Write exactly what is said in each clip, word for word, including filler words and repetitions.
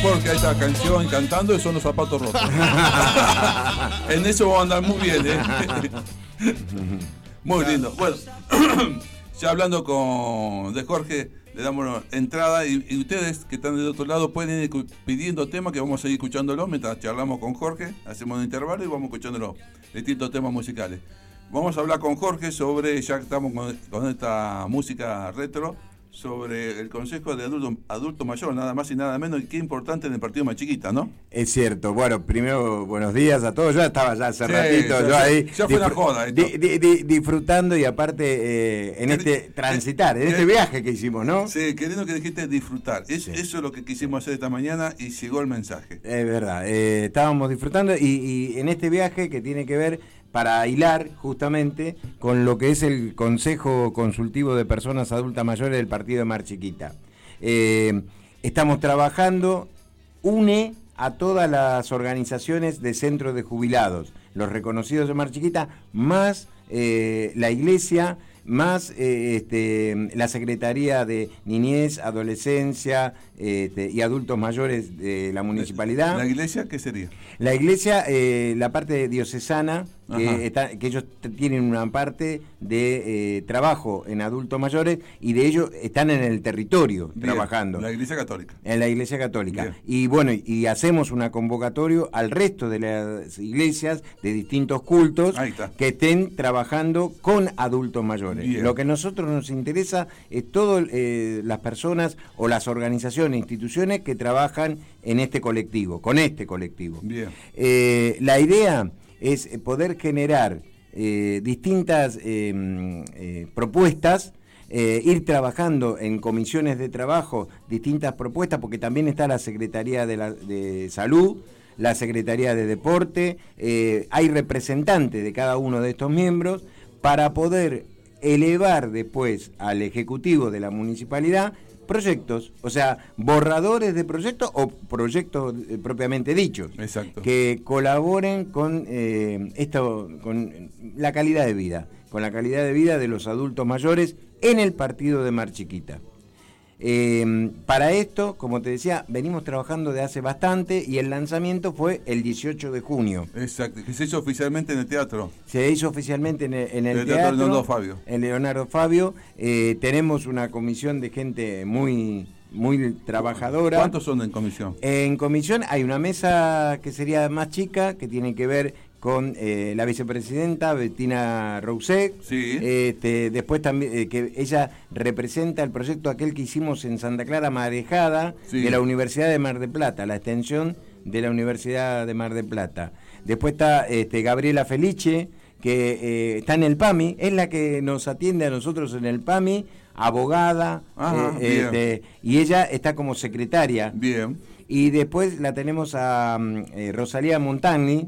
Jorge a esta canción cantando y son los zapatos rotos. En eso vamos a andar muy bien, ¿eh? Muy lindo. Bueno, ya hablando con de Jorge, le damos entrada y, y ustedes que están del otro lado pueden ir pidiendo temas que vamos a seguir escuchándolo mientras charlamos con Jorge, hacemos un intervalo y vamos escuchando los distintos temas musicales. Vamos a hablar con Jorge sobre, ya que estamos con, con esta música retro, sobre el Consejo de Adulto, Adulto Mayor, nada más y nada menos, y qué importante en el partido Más Chiquita, ¿no? Es cierto. Bueno, primero, buenos días a todos. Yo estaba ya hace sí, ratito, ya, yo ahí... Ya fue una joda esto. Di, di, di, disfrutando y aparte eh, en este transitar, en este viaje que hicimos, ¿no? Sí, queriendo que dijiste disfrutar. Es, sí. Eso es lo que quisimos hacer esta mañana y llegó el mensaje. Es verdad. Eh, estábamos disfrutando y, y en este viaje que tiene que ver... para hilar justamente con lo que es el Consejo Consultivo de Personas Adultas Mayores del Partido de Mar Chiquita. Eh, estamos trabajando, une a todas las organizaciones de centros de jubilados, los reconocidos de Mar Chiquita, más eh, la iglesia, más eh, este, la Secretaría de Niñez, Adolescencia este, y Adultos Mayores de la Municipalidad. ¿La iglesia qué sería? La iglesia, eh, la parte diocesana, que, está, que ellos t- tienen una parte de eh, trabajo en adultos mayores y de ellos están en el territorio bien, trabajando. La iglesia católica. En la iglesia católica. Bien. Y bueno, y hacemos una convocatoria al resto de las iglesias de distintos cultos que estén trabajando con adultos mayores. Bien. Lo que a nosotros nos interesa es todas eh, las personas o las organizaciones, instituciones que trabajan en este colectivo, con este colectivo. Bien. Eh, la idea es poder generar eh, distintas eh, eh, propuestas, eh, ir trabajando en comisiones de trabajo distintas propuestas, porque también está la Secretaría de, la, de Salud, la Secretaría de Deporte, eh, hay representantes de cada uno de estos miembros para poder elevar después al Ejecutivo de la Municipalidad proyectos, o sea, borradores de proyectos o proyectos eh, propiamente dichos. Exacto. Que colaboren con eh, esto, con la calidad de vida, con la calidad de vida de los adultos mayores en el partido de Mar Chiquita. Eh, para esto, como te decía, venimos trabajando de hace bastante y el lanzamiento fue el dieciocho de junio. Exacto, que se hizo oficialmente en el teatro. Se hizo oficialmente en el, en el, el teatro, teatro Leonardo Fabio. En Leonardo Fabio. Eh, tenemos una comisión de gente muy, muy trabajadora. ¿Cuántos son en comisión? En comisión hay una mesa que sería más chica, que tiene que ver con eh, la vicepresidenta Bettina Rousseff, sí. este, después también eh, que ella representa el proyecto aquel que hicimos en Santa Clara Marejada, sí. de la Universidad de Mar del Plata, la extensión de la Universidad de Mar del Plata. Después está este, Gabriela Felice, que eh, está en el PAMI, es la que nos atiende a nosotros en el PAMI, abogada, Ajá, eh, este, y ella está como secretaria. Bien. Y después la tenemos a eh, Rosalía Montagni,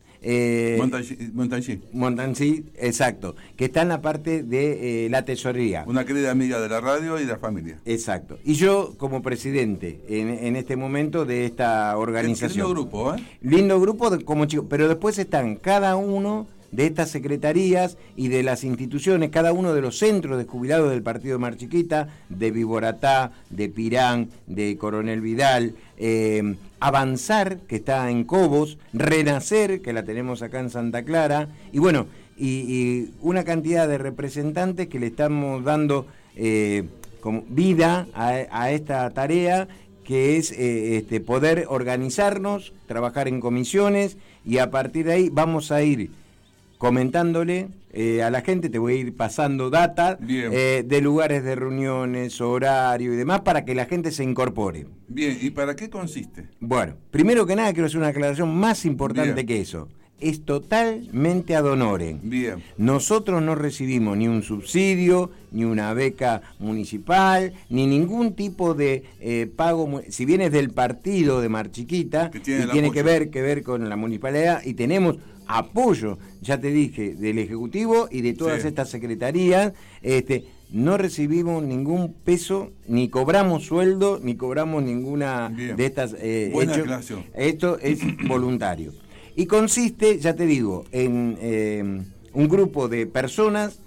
Eh, Montanchi. Montanchi, exacto, que está en la parte de eh, la tesorería. Una querida amiga de la radio y de la familia. Exacto. Y yo como presidente en, en este momento de esta organización. Qué lindo grupo, ¿eh? Lindo grupo de, como chicos, pero después están cada uno de estas secretarías y de las instituciones, cada uno de los centros de jubilados del partido de Mar Chiquita, de Viboratá, de Pirán, de Coronel Vidal, eh, Avanzar, que está en Cobos, Renacer, que la tenemos acá en Santa Clara, y bueno, y, y una cantidad de representantes que le estamos dando eh, como vida a, a esta tarea, que es eh, este, poder organizarnos, trabajar en comisiones, y a partir de ahí vamos a ir comentándole eh, a la gente, te voy a ir pasando data eh, de lugares de reuniones, horario y demás, para que la gente se incorpore. Bien, ¿y para qué consiste? Bueno, primero que nada quiero hacer una aclaración más importante Bien. que eso. Es totalmente ad honorem. Bien. Nosotros no recibimos ni un subsidio, ni una beca municipal, ni ningún tipo de eh, pago, si bien es del partido de Mar Chiquita, que tiene y tiene que ver, que ver con la municipalidad, y tenemos apoyo, ya te dije, del Ejecutivo y de todas sí. estas secretarías, este, no recibimos ningún peso, ni cobramos sueldo, ni cobramos ninguna Bien. de estas eh, Buena hechos. aclaración. Esto es voluntario. Y consiste, ya te digo, en eh, un grupo de personas